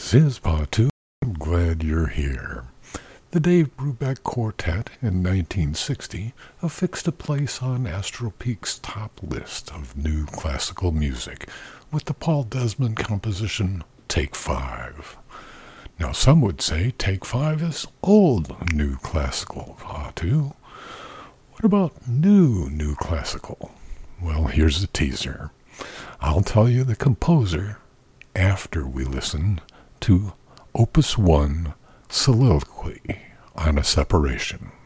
This is Part 2. I'm glad you're here. The Dave Brubeck Quartet in 1960 affixed a place on Astro Peak's top list of new classical music with the Paul Desmond composition Take 5. Now some would say Take 5 is old new classical, Part 2. What about new classical? Well, here's a teaser. I'll tell you the composer after we listen to Opus 1 Soliloquy on a Separation.